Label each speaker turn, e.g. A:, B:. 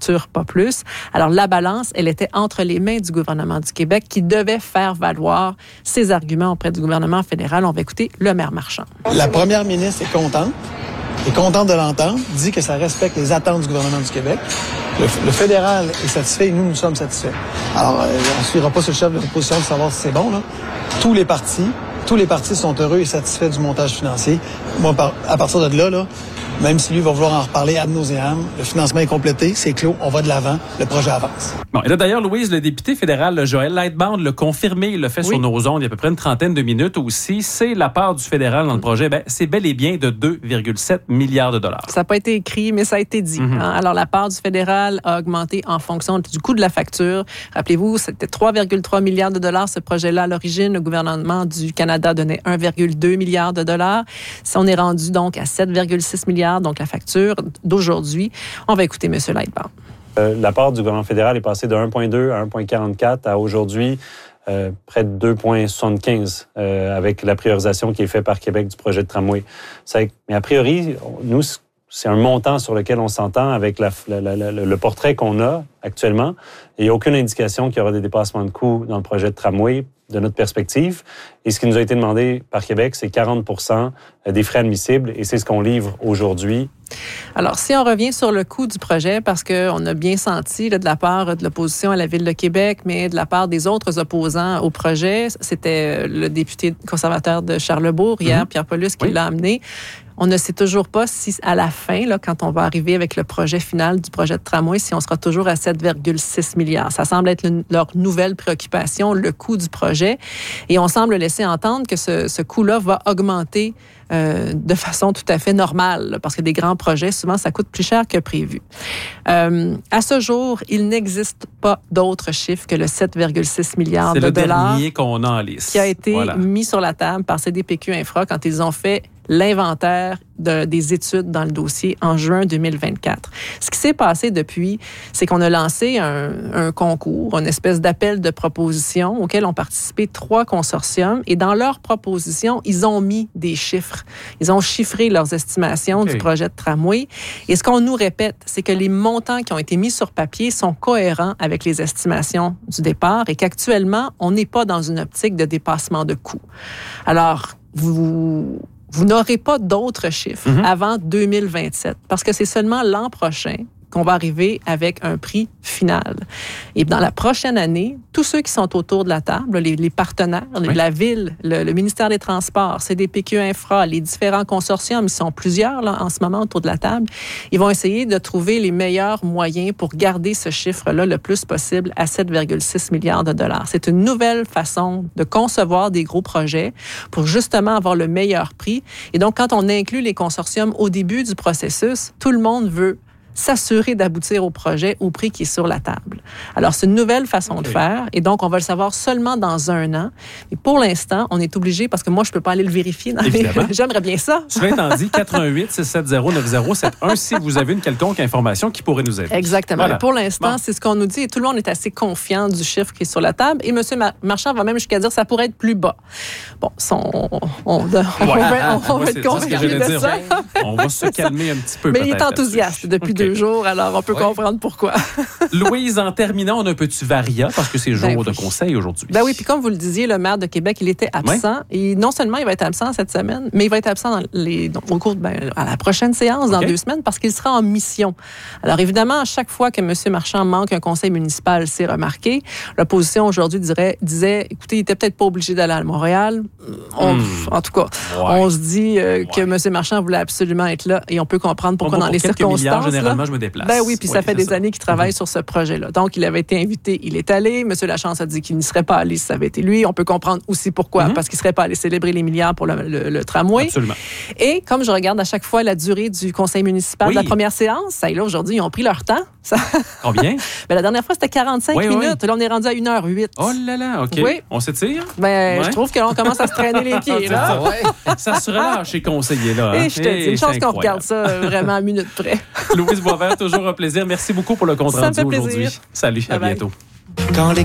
A: facture, pas plus. Alors, la balance, elle était entre les mains du gouvernement du Québec qui devait faire valoir ses arguments auprès du gouvernement fédéral. On va écouter le maire Marchand.
B: La première ministre est contente de l'entendre, dit que ça respecte les attentes du gouvernement du Québec. Le fédéral est satisfait et nous sommes satisfaits. Alors, on ne suivra pas sur le chef de l'opposition de savoir si c'est bon, là. Tous les partis sont heureux et satisfaits du montage financier. Moi, à partir de là, même si lui va vouloir en reparler ad nauseam, le financement est complété, c'est clos, on va de l'avant, le projet avance.
C: Bon, et là, d'ailleurs, Louise, le député fédéral Joël Lightbound l'a confirmé, il l'a fait sur nos ondes il y a à peu près une trentaine de minutes aussi. C'est la part du fédéral dans le projet, c'est bel et bien de 2,7 milliards de dollars.
A: Ça n'a pas été écrit, mais ça a été dit. Alors, la part du fédéral a augmenté en fonction du coût de la facture. Rappelez-vous, c'était 3,3 milliards de dollars ce projet-là à l'origine. Le gouvernement du Canada donnait 1,2 milliard de dollars. Si on est rendu donc à 7,6 milliards, donc la facture d'aujourd'hui. On va écouter M. Lightbound.
D: La part du gouvernement fédéral est passée de 1,2 à 1,44 à aujourd'hui près de 2,75 avec la priorisation qui est faite par Québec du projet de tramway. Mais a priori, nous, c'est un montant sur lequel on s'entend avec le portrait qu'on a actuellement. Il n'y a aucune indication qu'il y aura des dépassements de coûts dans le projet de tramway de notre perspective. Et ce qui nous a été demandé par Québec, c'est 40 % des frais admissibles et c'est ce qu'on livre aujourd'hui.
A: Alors, si on revient sur le coût du projet, parce qu'on a bien senti de la part de l'opposition à la Ville de Québec, mais de la part des autres opposants au projet, c'était le député conservateur de Charlesbourg, hier, Pierre Paulus, qui l'a amené. On ne sait toujours pas si, à la fin, là, quand on va arriver avec le projet final du projet de tramway, si on sera toujours à 7,6 milliards. Ça semble être leur nouvelle préoccupation, le coût du projet. Et on semble laisser entendre que ce coût-là va augmenter de façon tout à fait normale, là, parce que des grands projets, souvent, ça coûte plus cher que prévu. À ce jour, il n'existe pas d'autre chiffre que le 7,6 milliards de dollars.
C: C'est le dernier qu'on a en liste.
A: Qui a été mis sur la table par CDPQ Infra quand ils ont fait l'inventaire des études dans le dossier en juin 2024. Ce qui s'est passé depuis, c'est qu'on a lancé un concours, une espèce d'appel de proposition auquel ont participé 3 consortiums et dans leurs propositions, ils ont mis des chiffres. Ils ont chiffré leurs estimations du projet de tramway. Et ce qu'on nous répète, c'est que les montants qui ont été mis sur papier sont cohérents avec les estimations du départ et qu'actuellement, on n'est pas dans une optique de dépassement de coûts. Alors, vous n'aurez pas d'autres chiffres avant 2027 parce que c'est seulement l'an prochain qu'on va arriver avec un prix final. Et dans la prochaine année, tous ceux qui sont autour de la table, les partenaires, la Ville, le ministère des Transports, CDPQ Infra, les différents consortiums, ils sont plusieurs là, en ce moment autour de la table, ils vont essayer de trouver les meilleurs moyens pour garder ce chiffre-là le plus possible à 7,6 milliards de dollars. C'est une nouvelle façon de concevoir des gros projets pour justement avoir le meilleur prix. Et donc, quand on inclut les consortiums au début du processus, tout le monde veut s'assurer d'aboutir au projet au prix qui est sur la table. Alors, c'est une nouvelle façon de faire et donc, on va le savoir seulement dans 1 an. Mais pour l'instant, on est obligé, parce que moi, je ne peux pas aller le vérifier. J'aimerais bien ça.
C: Cela étant dit, 88-670-9071 si vous avez une quelconque information qui pourrait nous aider.
A: Exactement. Voilà. Pour l'instant, c'est ce qu'on nous dit et tout le monde est assez confiant du chiffre qui est sur la table et M. Marchand va même jusqu'à dire que ça pourrait être plus bas. Bon, on va être convaincu de ça.
C: On va se calmer un petit peu.
A: Mais il est enthousiaste depuis 2 jours, alors on peut comprendre pourquoi.
C: Louise, en terminant, on a un petit varia parce que c'est jour de conseil aujourd'hui.
A: Ben oui, puis comme vous le disiez, le maire de Québec, il était absent. Et non seulement il va être absent cette semaine, mais il va être absent au cours à la prochaine séance, dans 2 semaines, parce qu'il sera en mission. Alors évidemment, à chaque fois que M. Marchand manque un conseil municipal, c'est remarqué. L'opposition aujourd'hui disait, écoutez, il était peut-être pas obligé d'aller à Montréal. En tout cas, on se dit que M. Marchand voulait absolument être là et on peut comprendre pourquoi dans les circonstances.
C: Généralement, je me déplace.
A: Ben oui, puis ça fait des années qu'il travaille sur ce projet-là. Donc, il avait été invité, il est allé. M. Lachance a dit qu'il n'y serait pas allé si ça avait été lui. On peut comprendre aussi pourquoi, parce qu'il ne serait pas allé célébrer les milliards pour le tramway.
C: Absolument.
A: Et comme je regarde à chaque fois la durée du conseil municipal de la première séance, ça, là, aujourd'hui, ils ont pris leur temps.
C: Combien?
A: Ben, la dernière fois, c'était 45 minutes. Là, on est rendu à 1h08.
C: Oh là là, OK.
A: Oui.
C: On s'étire?
A: Ben, je trouve que là, on commence à se traîner les pieds. Là.
C: Ça se relâche, ces conseillers-là.
A: Et je te dis, une chance qu'on regarde ça vraiment à minute près.
C: Louise Boisvert, toujours un plaisir. Merci beaucoup pour le compte rendu aujourd'hui. Salut, à bientôt.